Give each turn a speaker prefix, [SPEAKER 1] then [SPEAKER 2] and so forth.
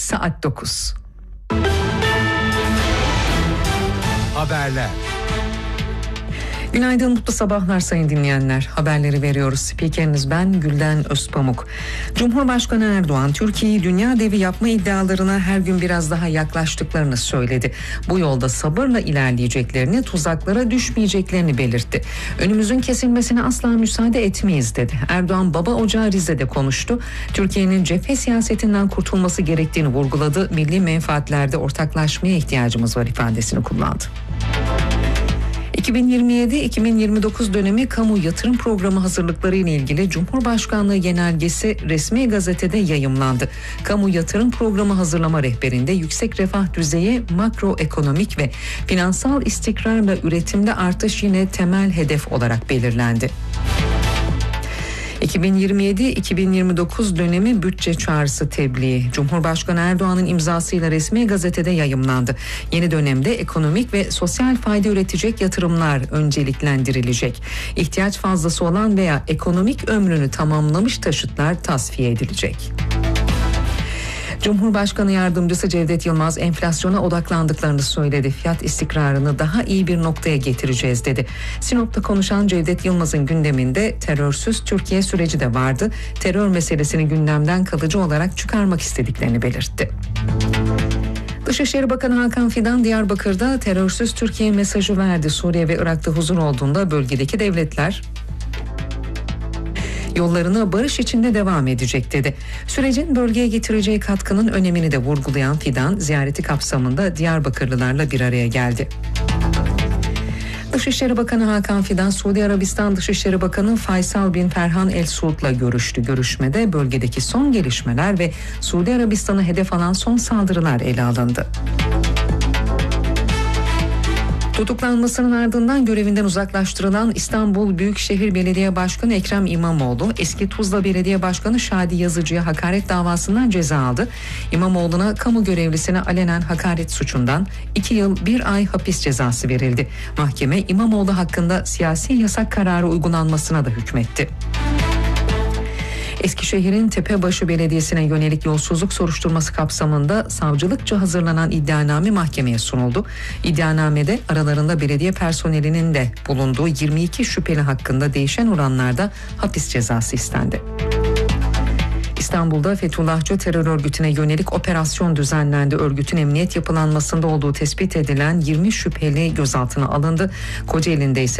[SPEAKER 1] saat 9.
[SPEAKER 2] Haberler.
[SPEAKER 1] Günaydın, mutlu sabahlar sayın dinleyenler. Haberleri veriyoruz. Spikeriniz ben Gülden Özpamuk. Cumhurbaşkanı Erdoğan, Türkiye'yi dünya devi yapma iddialarına her gün biraz daha yaklaştıklarını söyledi. Bu yolda sabırla ilerleyeceklerini, tuzaklara düşmeyeceklerini belirtti. Önümüzün kesilmesine asla müsaade etmeyiz dedi. Erdoğan Baba Ocağı Rize'de konuştu. Türkiye'nin cephe siyasetinden kurtulması gerektiğini vurguladı. Milli menfaatlerde ortaklaşmaya ihtiyacımız var ifadesini kullandı. 2027-2029 dönemi kamu yatırım programı hazırlıkları ile ilgili Cumhurbaşkanlığı genelgesi resmi gazetede yayımlandı. Kamu yatırım programı hazırlama rehberinde yüksek refah düzeyi, makroekonomik ve finansal istikrarla üretimde artış yine temel hedef olarak belirlendi. 2027-2029 dönemi bütçe çağrısı tebliği Cumhurbaşkanı Erdoğan'ın imzasıyla resmi gazetede yayımlandı. Yeni dönemde ekonomik ve sosyal fayda üretecek yatırımlar önceliklendirilecek. İhtiyaç fazlası olan veya ekonomik ömrünü tamamlamış taşıtlar tasfiye edilecek. Cumhurbaşkanı Yardımcısı Cevdet Yılmaz enflasyona odaklandıklarını söyledi. Fiyat istikrarını daha iyi bir noktaya getireceğiz dedi. Sinop'ta konuşan Cevdet Yılmaz'ın gündeminde terörsüz Türkiye süreci de vardı. Terör meselesini gündemden kalıcı olarak çıkarmak istediklerini belirtti. Dışişleri Bakanı Hakan Fidan Diyarbakır'da terörsüz Türkiye mesajı verdi. Suriye ve Irak'ta huzur olduğunda bölgedeki devletler yollarına barış içinde devam edecek dedi. Sürecin bölgeye getireceği katkının önemini de vurgulayan Fidan, ziyareti kapsamında Diyarbakırlılarla bir araya geldi. Dışişleri Bakanı Hakan Fidan, Suudi Arabistan Dışişleri Bakanı Faysal bin Ferhan El Suud'la görüştü. Görüşmede bölgedeki son gelişmeler ve Suudi Arabistan'ı hedef alan son saldırılar ele alındı. Tutuklanmasının ardından görevinden uzaklaştırılan İstanbul Büyükşehir Belediye Başkanı Ekrem İmamoğlu, eski Tuzla Belediye Başkanı Şadi Yazıcı'ya hakaret davasından ceza aldı. İmamoğlu'na kamu görevlisine alenen hakaret suçundan 2 yıl 1 ay hapis cezası verildi. Mahkeme İmamoğlu hakkında siyasi yasak kararı uygulanmasına da hükmetti. Eskişehir'in Tepebaşı Belediyesi'ne yönelik yolsuzluk soruşturması kapsamında savcılıkça hazırlanan iddianame mahkemeye sunuldu. İddianamede aralarında belediye personelinin de bulunduğu 22 şüpheli hakkında değişen oranlarda hapis cezası istendi. İstanbul'da Fethullahçı terör örgütüne yönelik operasyon düzenlendi. Örgütün emniyet yapılanmasında olduğu tespit edilen 20 şüpheli gözaltına alındı. Kocaeli'nde ise